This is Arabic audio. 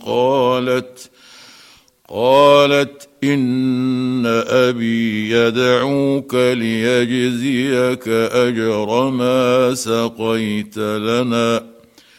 قالت إن أبي يدعوك ليجزيك أجر ما سقيت لنا